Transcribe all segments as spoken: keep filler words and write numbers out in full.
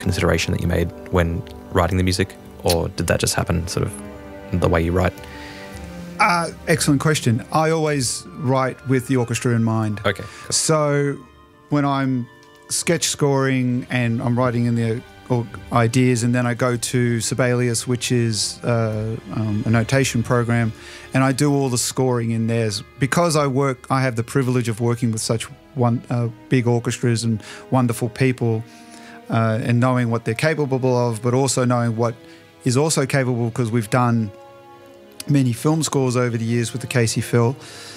consideration that you made when writing the music, or did that just happen sort of the way you write? Uh, excellent question. I always write with the orchestra in mind. Okay. Cool. So when I'm sketch scoring and I'm writing in the or ideas, and then I go to Sibelius, which is uh, um, a notation program, and I do all the scoring in theirs. Because I work, I have the privilege of working with such one uh, big orchestras and wonderful people, uh, and knowing what they're capable of, but also knowing what is also capable, because we've done many film scores over the years with the K C Phil.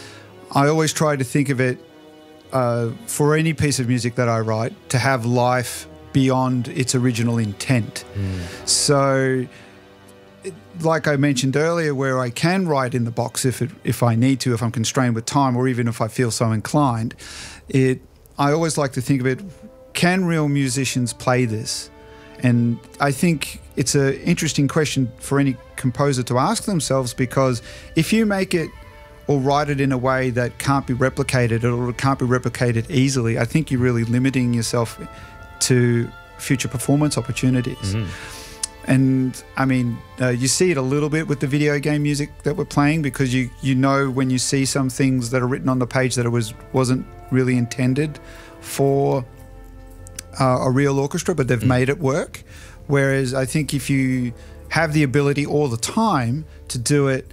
I always try to think of it uh, for any piece of music that I write to have life beyond its original intent. Mm. So, it, like I mentioned earlier, where I can write in the box if it, if I need to, if I'm constrained with time, or even if I feel so inclined, it. I always like to think of it, can real musicians play this? And I think it's an interesting question for any composer to ask themselves, because if you make it or write it in a way that can't be replicated, or it can't be replicated easily, I think you're really limiting yourself to future performance opportunities. Mm-hmm. And I mean, uh, you see it a little bit with the video game music that we're playing, because you you know when you see some things that are written on the page that it was wasn't really intended for uh, a real orchestra, but they've mm. made it work. Whereas I think if you have the ability all the time to do it,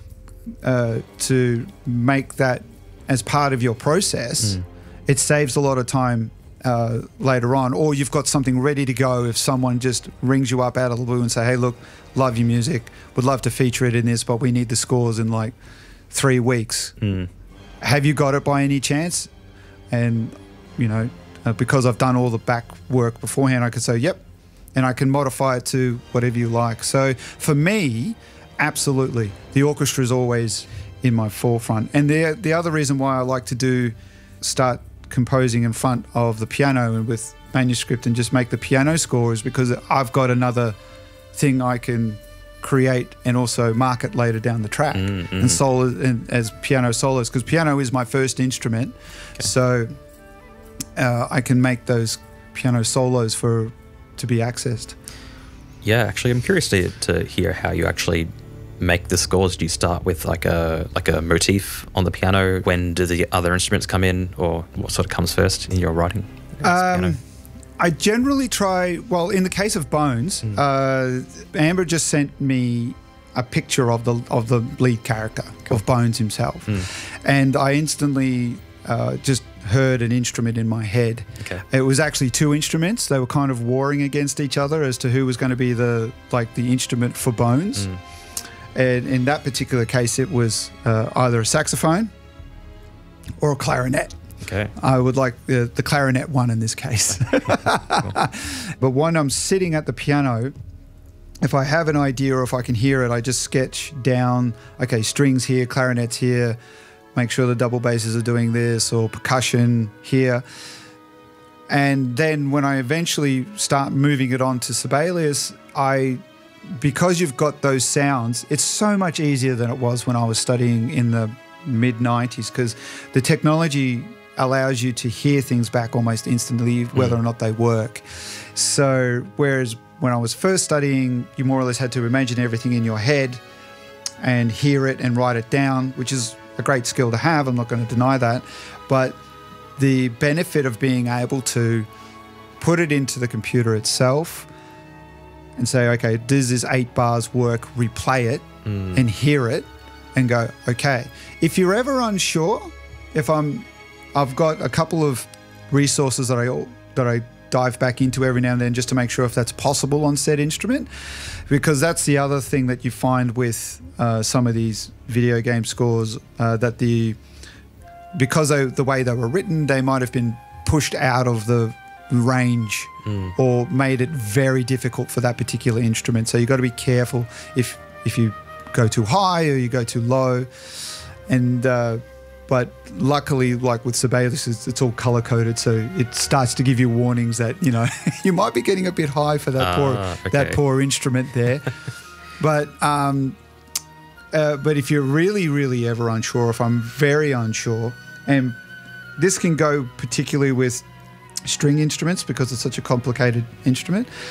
uh, to make that as part of your process, mm. it saves a lot of time Uh, later on. Or you've got something ready to go if someone just rings you up out of the blue and say, hey, look, love your music, would love to feature it in this, but we need the scores in like three weeks. Mm. Have you got it by any chance? And, you know, uh, because I've done all the back work beforehand, I could say, yep, and I can modify it to whatever you like. So for me, absolutely, the orchestra is always in my forefront. And the, the other reason why I like to do, start composing in front of the piano and with manuscript and just make the piano score, is because I've got another thing I can create and also market later down the track. Mm-hmm. and solo and as piano solos, because piano is my first instrument. Okay. So uh, I can make those piano solos for to be accessed. Yeah, actually, I'm curious to, to hear how you actually make the scores. Do you start with like a like a motif on the piano? When do the other instruments come in, or what sort of comes first in your writing? Um, I generally try, well, in the case of Bones, mm. uh, Amber just sent me a picture of the of the lead character, cool. of Bones himself. Mm. And I instantly uh, just heard an instrument in my head. Okay. It was actually two instruments. They were kind of warring against each other as to who was going to be the like the instrument for Bones. Mm. And in that particular case, it was uh, either a saxophone or a clarinet. Okay. I would like the, the clarinet one in this case. But when I'm sitting at the piano, if I have an idea or if I can hear it, I just sketch down, okay, strings here, clarinets here, make sure the double basses are doing this, or percussion here. And then when I eventually start moving it on to Sibelius, I... because you've got those sounds, it's so much easier than it was when I was studying in the mid nineties, because the technology allows you to hear things back almost instantly, whether mm. or not they work. So whereas when I was first studying, you more or less had to imagine everything in your head and hear it and write it down, which is a great skill to have, I'm not going to deny that. But the benefit of being able to put it into the computer itself and say, okay, does this eight bars work? Replay it mm. and hear it and go, okay. If you're ever unsure, if I'm, I've got a couple of resources that I that I dive back into every now and then just to make sure if that's possible on said instrument, because that's the other thing that you find with uh, some of these video game scores, uh, that the because they, the way they were written, they might have been pushed out of the range mm. or made it very difficult for that particular instrument. So you've got to be careful if if you go too high or you go too low. And uh, but luckily, like with Sibelius, it's, it's all color coded, so it starts to give you warnings that, you know, you might be getting a bit high for that uh, poor okay. that poor instrument there. but um, uh, but if you're really really ever unsure, if I'm very unsure, and this can go particularly with string instruments because it's such a complicated instrument.